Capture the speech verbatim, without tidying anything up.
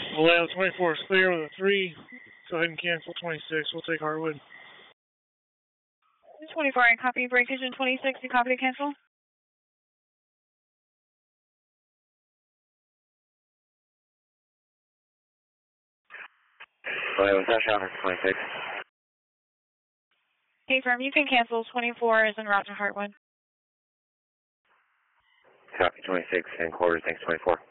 Well, twenty-four is clear with a three. Go ahead and cancel twenty-six. We'll take Heartwood. twenty-four, I copy. Breakage in twenty-six, you copy to cancel? Well, was that shot for twenty-six? Okay, firm, you can cancel. twenty-four is en route to Heartwood. Copy twenty-six and quarters, thanks twenty-four.